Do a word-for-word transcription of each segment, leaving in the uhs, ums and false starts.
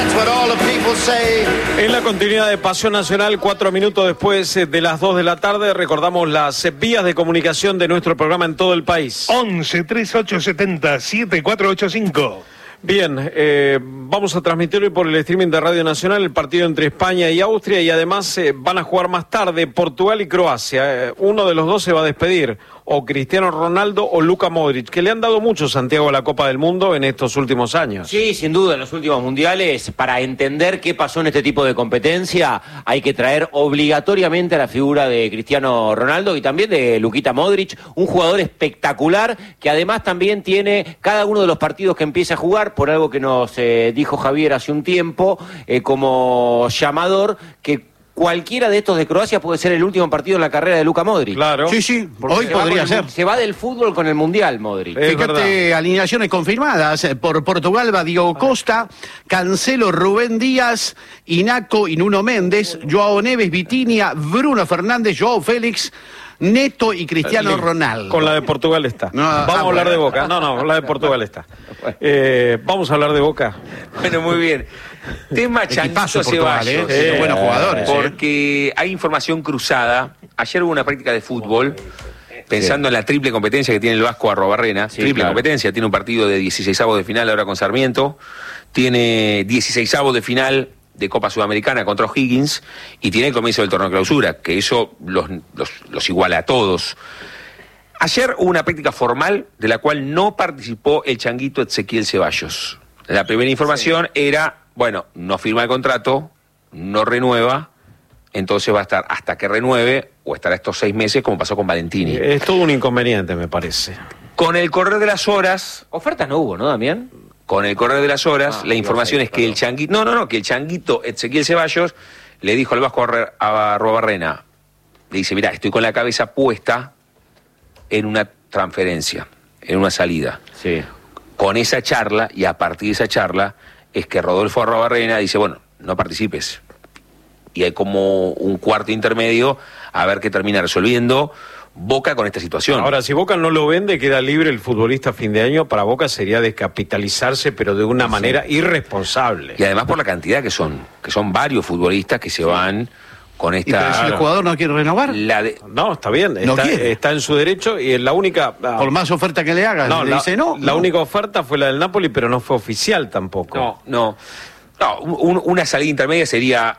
That's what all the people say. En la continuidad de Pasión Nacional, cuatro minutos después de las dos de la tarde, recordamos las vías de comunicación de nuestro programa en todo el país. once, treinta y ocho setenta, setenta y cuatro ochenta y cinco. Bien, eh, vamos a transmitir hoy por el streaming de Radio Nacional el partido entre España y Austria, y además eh, van a jugar más tarde Portugal y Croacia. Eh, uno de los dos se va a despedir, o Cristiano Ronaldo o Luka Modric, que le han dado mucho, Santiago, a la Copa del Mundo en estos últimos años. Sí, sin duda, en los últimos mundiales, para entender qué pasó en este tipo de competencia, hay que traer obligatoriamente a la figura de Cristiano Ronaldo y también de Luquita Modric, un jugador espectacular que además también tiene cada uno de los partidos que empieza a jugar, por algo que nos eh, dijo Javier hace un tiempo, eh, como llamador, que cualquiera de estos de Croacia puede ser el último partido en la carrera de Luka Modric. Claro. Sí, sí, hoy se va podría con ser. el- se va del fútbol con el Mundial, Modric. Es Fíjate, verdad. alineaciones confirmadas. Por Portugal va Diogo Costa, Cancelo, Rubén Díaz, Inaco y Nuno Méndez, Joao Neves, Vitinha, Bruno Fernández, Joao Félix, Neto y Cristiano Ronaldo. Con la de Portugal está. No, vamos ah, a hablar bueno. de Boca. No, no, la de Portugal está. Eh, vamos a hablar de Boca. Bueno, muy bien. Tema Equipazo Changuito Portugal, Ceballos. ¿eh? Tiene buenos jugadores. ¿eh? Porque hay información cruzada. Ayer hubo una práctica de fútbol, pensando en la triple competencia que tiene el Vasco Arrobarrena. Sí, triple claro. competencia, tiene un partido de dieciseisavos de final ahora con Sarmiento, tiene dieciseisavos de final de Copa Sudamericana contra O'Higgins y tiene el comienzo del torneo de clausura, que eso los, los, los iguala a todos. Ayer hubo una práctica formal de la cual no participó el Changuito Ezequiel Ceballos. La primera información era, bueno, no firma el contrato, no renueva, entonces va a estar hasta que renueve o estará estos seis meses como pasó con Valentini. Es todo un inconveniente, me parece. Con el correr de las horas, Ofertas no hubo, ¿no, Damián? con el correr de las horas, Ah, la información ibas a es ir, que el perdón. Changuito, no, no, no, que el Changuito Ezequiel Ceballos le dijo al Vasco Arre- a Arrobarrena, le dice, mira, estoy con la cabeza puesta en una transferencia, en una salida. Sí. Con esa charla, y a partir de esa charla, es que Rodolfo Arrobarrena dice, bueno, no participes. Y hay como un cuarto intermedio a ver qué termina resolviendo Boca con esta situación. Ahora, si Boca no lo vende, queda libre el futbolista a fin de año. Para Boca sería descapitalizarse, pero de una manera irresponsable. Y además por la cantidad que son, que son varios futbolistas que se van con ¿Y pero si esta... el jugador no quiere renovar? La de- No, está bien, No está, quiere. está en su derecho y la única... ah, Por más oferta que le hagas, no, le la, dice no. la no. única oferta fue la del Napoli, pero no fue oficial tampoco. No, no. No, un- una salida intermedia sería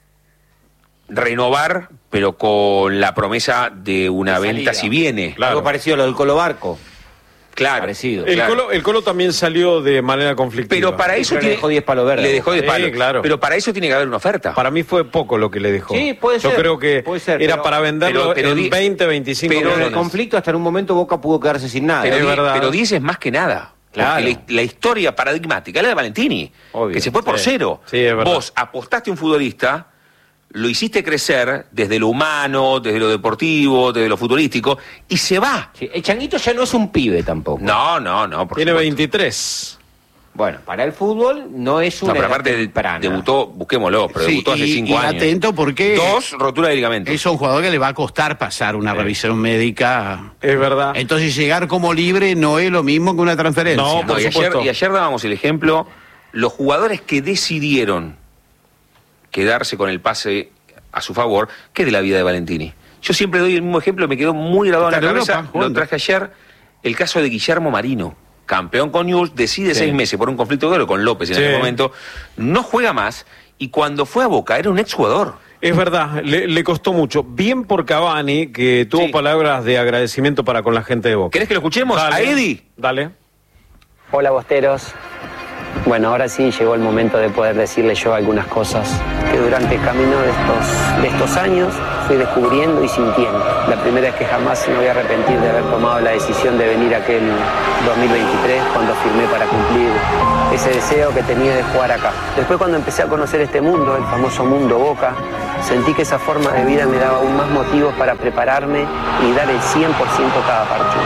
renovar, pero con la promesa de una De venta salida. si viene. Claro. Algo parecido a lo del Colo Barco. Claro. Parecido. El, Claro. Colo, el Colo también salió de manera conflictiva. Pero para eso Pero le tiene... dejó diez palos verdes. Le dejó diez Sí, palos. claro. Pero para eso tiene que haber una oferta. Para mí fue poco lo que le dejó. Sí, puede Yo ser, creo que puede ser, era pero- para venderlo pero- pero en di- veinte, veinticinco pero Pero en el millones. conflicto hasta en un momento Boca pudo quedarse sin nada. Pero, es di- verdad. pero diez es más que nada. Claro. Porque la, la historia paradigmática es la de Valentini, Obvio. que se fue por Sí. cero. Sí, es verdad. Vos apostaste a un futbolista, lo hiciste crecer desde lo humano, desde lo deportivo, desde lo futbolístico, y se va. Sí, el Changuito ya no es un pibe tampoco. No, no, no. Por Tiene supuesto. veintitrés. Bueno, para el fútbol no es una No, pero edad aparte temprana. debutó, busquémoslo, pero Sí, debutó hace y- cinco y años. atento porque Dos, rotura de ligamento. es un jugador que le va a costar pasar una revisión médica. Es verdad. Entonces llegar como libre no es lo mismo que una transferencia. No, No, por y, ayer, supuesto. y ayer dábamos el ejemplo, los jugadores que decidieron quedarse con el pase a su favor, que de la vida de Valentini. Yo siempre doy el mismo ejemplo, me quedó muy grabado en Está la en cabeza, Europa, lo jugando. traje ayer, el caso de Guillermo Marino, campeón con News, decide Sí. seis meses por un conflicto de oro con López en Sí. ese momento, no juega más, y cuando fue a Boca era un exjugador. Es verdad, le, le costó mucho. Bien por Cavani, que tuvo Sí. palabras de agradecimiento para con la gente de Boca. ¿Querés que lo escuchemos? Dale. A Eddie. Dale. Hola Bosteros. Bueno, ahora sí llegó el momento de poder decirles yo algunas cosas que durante el camino de estos, de estos años fui descubriendo y sintiendo. La primera es que jamás me voy a arrepentir de haber tomado la decisión de venir aquel dos mil veintitrés cuando firmé para cumplir ese deseo que tenía de jugar acá. Después cuando empecé a conocer este mundo, el famoso mundo Boca, sentí que esa forma de vida me daba aún más motivos para prepararme y dar el cien por ciento cada partido.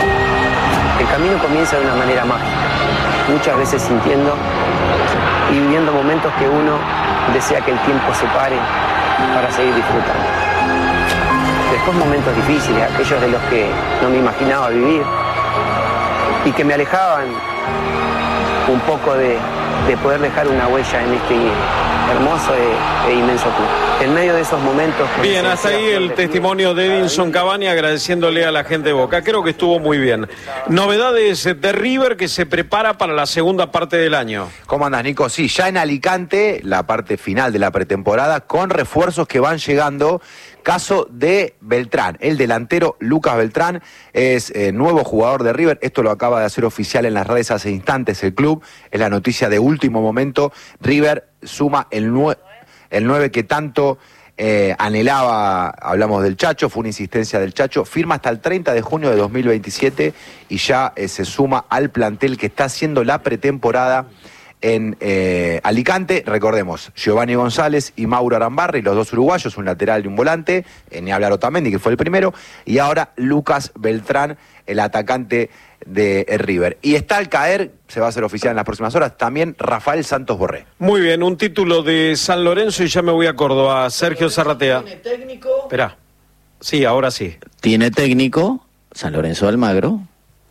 El camino comienza de una manera mágica, muchas veces sintiendo y viviendo momentos que uno desea que el tiempo se pare para seguir disfrutando. Después momentos difíciles, aquellos de los que no me imaginaba vivir y que me alejaban un poco de, de poder dejar una huella en este hermoso e, e inmenso club. En medio de esos momentos... Bien, hasta ahí el testimonio de Edinson Cavani agradeciéndole a la gente de Boca. Creo que estuvo muy bien. Novedades de River que se prepara para la segunda parte del año. ¿Cómo andás, Nico? Sí, ya en Alicante, la parte final de la pretemporada, con refuerzos que van llegando. Caso de Beltrán, el delantero Lucas Beltrán es eh, nuevo jugador de River. Esto lo acaba de hacer oficial en las redes hace instantes el club. Es la noticia de último momento. River suma el, nue el nueve que tanto eh, anhelaba. Hablamos del Chacho, fue una insistencia del Chacho. Firma hasta el treinta de junio de dos mil veintisiete y ya eh, se suma al plantel que está haciendo la pretemporada en eh, Alicante. Recordemos, Giovanni González y Mauro Arambarri, los dos uruguayos, un lateral y un volante, eh, ni hablar Otamendi, que fue el primero, y ahora Lucas Beltrán, el atacante de eh, River. Y está al caer, se va a hacer oficial en las próximas horas, también Rafael Santos Borré. Muy bien, un título de San Lorenzo y ya me voy a Córdoba. Sergio Zarratea. ¿Tiene técnico? Esperá. Sí, ahora sí. Tiene técnico San Lorenzo de Almagro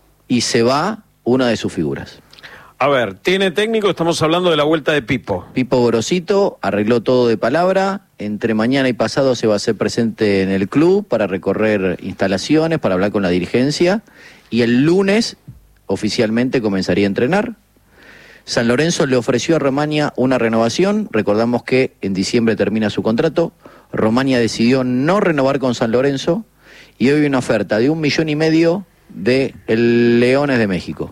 y se va una de sus figuras. A ver, tiene técnico, estamos hablando de la vuelta de Pipo. Pipo Gorosito arregló todo de palabra, entre mañana y pasado se va a hacer presente en el club para recorrer instalaciones, para hablar con la dirigencia, y el lunes oficialmente comenzaría a entrenar. San Lorenzo le ofreció a Romania una renovación, recordamos que en diciembre termina su contrato, Romania decidió no renovar con San Lorenzo, y hoy hay una oferta de un millón y medio de el Leones de México.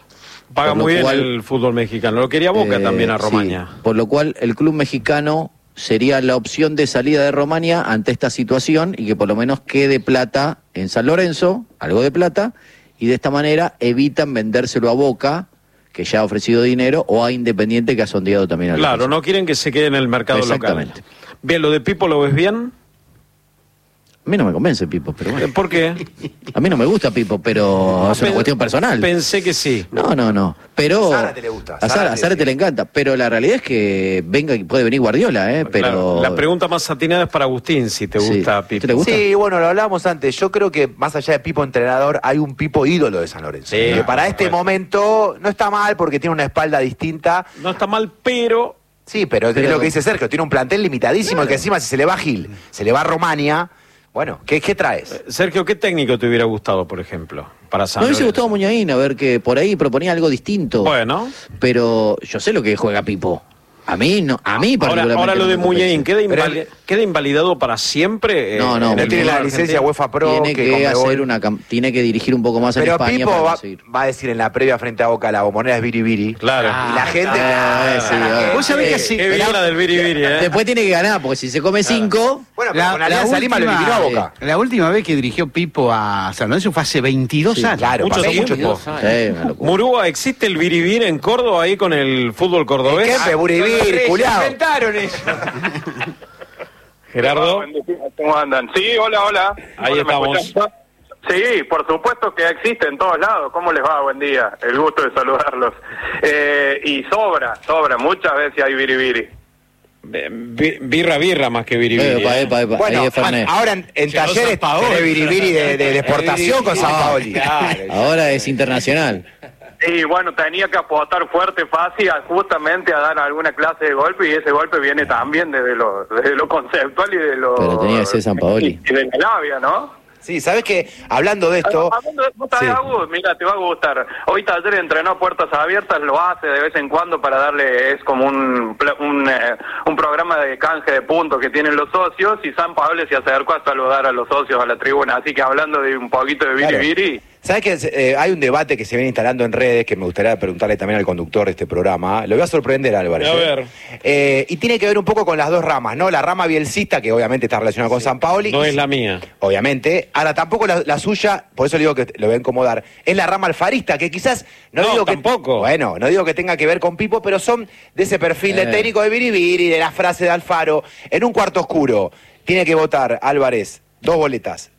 Paga muy bien cual, el fútbol mexicano. Lo quería Boca eh, también a Romania. Sí, por lo cual el club mexicano sería la opción de salida de Romania ante esta situación y que por lo menos quede plata en San Lorenzo, algo de plata, y de esta manera evitan vendérselo a Boca, que ya ha ofrecido dinero, o a Independiente, que ha sondeado también al Claro, no quieren que se quede en el mercado Exactamente. local. Bien, ¿lo de Pipo lo ves bien? A mí no me convence Pipo, pero bueno. ¿Por qué? A mí no me gusta Pipo, pero no, es una cuestión personal. Pensé que sí. No, no, no. Pero a Zárate le gusta. A Zárate, a Zárate le encanta. Pero la realidad es que venga, puede venir Guardiola, ¿eh? Pero claro, la pregunta más atinada es para Agustín, si te gusta sí. Pipo. ¿Te gusta? Sí, bueno, lo hablábamos antes. Yo creo que más allá de Pipo entrenador, hay un Pipo ídolo de San Lorenzo. Sí, que para este momento no está mal porque tiene una espalda distinta. No está mal, pero... Sí, pero, pero es lo que dice Sergio. Tiene un plantel limitadísimo, claro. Que encima si se le va a Gil, se le va a Romania... Bueno, ¿qué, ¿qué traes? Sergio, ¿qué técnico te hubiera gustado, por ejemplo, para San Me Lorenzo? hubiese gustado Muñain, a ver que por ahí proponía algo distinto. Bueno. Pero yo sé lo que juega Pipo. A mí, no, a mí particularmente. Ahora, ahora lo no de Muñain, ¿queda, invali el... ¿queda invalidado para siempre? No, no. No tiene la licencia UEFA Pro. Tiene que, que hacer una, tiene que dirigir un poco más en Pero España. Pipo para va, va a decir en la previa frente a Boca, la bombonera es biribiri. Claro. Y la gente... Ah, sí, ah, vos sabés que sí. Qué bien la del biribiri, ¿eh? Después tiene que ganar, porque si se come claro. cinco... Bueno, pero la, con Alianza Lima lo eliminó a Boca. Eh, la última vez que dirigió Pipo a San Lorenzo fue hace veintidós sí, años. Claro, mucho pasó tiempo. mucho tiempo. Sí, Murúa, ¿existe el biribiri en Córdoba ahí con el fútbol cordobés? ¿Qué? Biribiri, culiao. Inventaron eso. Gerardo. ¿Cómo andan? Sí, hola, hola. Ahí estamos. Sí, por supuesto que existe en todos lados. ¿Cómo les va? Buen día. El gusto de saludarlos. Eh, y sobra, sobra. Muchas veces hay biribiri. Birra, birra más que biribiri. Epa, epa, epa. Bueno, ahora en, en talleres de biribiri de, de, de exportación con San Paoli. Claro, ahora es internacional. Y bueno, tenía que apostar fuerte, fácil, justamente a dar alguna clase de golpe, y ese golpe viene también desde lo, desde lo conceptual y de lo... Pero tenía que ser San Paoli. Y de la labia, ¿no? Sí, ¿sabes qué? Hablando de esto... Hablando de, ¿vos sabés, sí. Agus? Mira, te va a gustar. Hoy Taller entrenó a puertas abiertas, lo hace de vez en cuando para darle... Es como un un, eh, un programa de canje de puntos que tienen los socios, y San Pablo se acercó a saludar a los socios a la tribuna. Así que hablando de un poquito de biribiri... Claro. ¿Sabes que eh, hay un debate que se viene instalando en redes que me gustaría preguntarle también al conductor de este programa? Lo voy a sorprender, Álvarez. A ver. Eh, y tiene que ver un poco con las dos ramas, ¿no? La rama bielcista, que obviamente está relacionada con sí. San Paoli. No y, es la mía. Obviamente. Ahora, tampoco la, la suya, por eso le digo que lo voy a incomodar, es la rama alfarista, que quizás... No, no digo tampoco. Que, bueno, no digo que tenga que ver con Pipo, pero son de ese perfil eh. de técnico de biribiri, de la frase de Alfaro. En un cuarto oscuro, tiene que votar Álvarez dos boletas.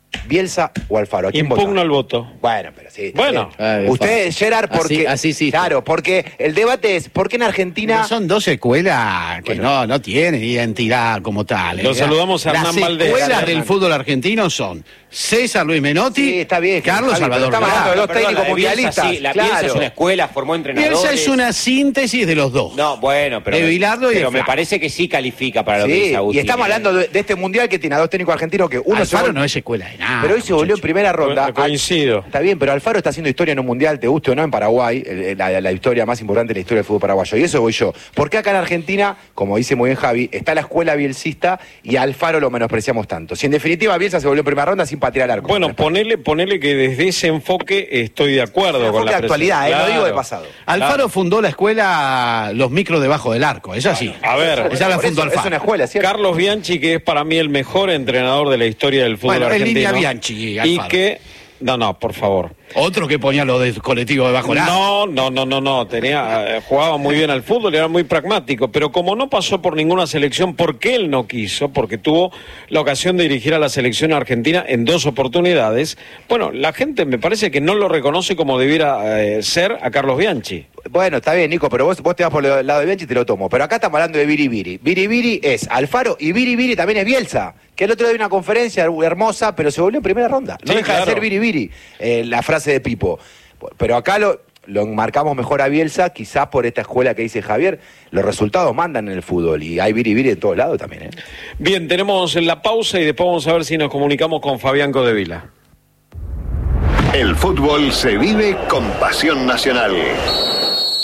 ¿Bielsa o Alfaro? ¿A quién Impugno vota? el voto. Bueno, pero sí. Bueno. Ay, Usted, Gerard, porque... Así- así sí. Claro, porque el debate es, ¿por qué en Argentina... Pero son dos escuelas que no, no tienen identidad como tal. Lo saludamos a Hernán Las Valdés. escuelas Hernán. del fútbol argentino son César Luis Menotti, Sí, está bien, Carlos Javi, pero Salvador estamos hablando de Milán. dos técnicos la de Bielsa, mundialistas. sí, la claro. Bielsa es una escuela, formó entrenadores. Bielsa es una síntesis de los dos. No, bueno, pero, De Bilardo y pero de me Flaco. parece que sí califica para lo que Sí, dice Agustín. y estamos hablando de, de este mundial que tiene a dos técnicos argentinos que uno se Alfaro vol- no es escuela de nada. pero hoy se volvió en muchacho. primera ronda. Co- coincido. Está bien, pero Alfaro está haciendo historia en un mundial, te guste o no, en Paraguay, el- la, la historia más importante de la historia del fútbol paraguayo. Y eso voy yo. Porque acá en Argentina, como dice muy bien Javi, está la escuela bielcista y a Alfaro lo menospreciamos tanto. Si en definitiva Bielsa se volvió en primera ronda sin patear al arco. Bueno, ponele, ponele que desde ese enfoque estoy de acuerdo Un con enfoque la de actualidad, presión. eh, no digo de Claro. pasado. Alfaro Claro. fundó la escuela Los Micros debajo del arco, es así. A ver, esa la Por fundó eso, es Alfaro. una escuela, ¿cierto? Carlos Bianchi, que es para mí el mejor entrenador de la historia del fútbol Bueno, en argentino. línea Bianchi, y Alfaro. que... No, no, por favor. Otro que ponía los de colectivo debajo del arco. No, no, no, no, no. Tenía, eh, jugaba muy bien al fútbol, era muy pragmático, pero como no pasó por ninguna selección, porque él no quiso, porque tuvo la ocasión de dirigir a la selección argentina en dos oportunidades, bueno, la gente me parece que no lo reconoce como debiera eh, ser a Carlos Bianchi. Bueno, está bien, Nico, pero vos, vos te vas por el lado de Bianchi y te lo tomo. Pero acá estamos hablando de Biribiri. Biribiri es Alfaro y Biribiri también es Bielsa. Que el otro día dio una conferencia hermosa, pero se volvió en primera ronda. No Sí, deja claro. de ser Biribiri, eh, la frase de Pipo. Pero acá lo, lo enmarcamos mejor a Bielsa, quizás por esta escuela que dice Javier. Los resultados mandan en el fútbol y hay Biribiri en todos lados también, ¿eh? Bien, tenemos la pausa y después vamos a ver si nos comunicamos con Fabián Codevila. El fútbol se vive con pasión nacional.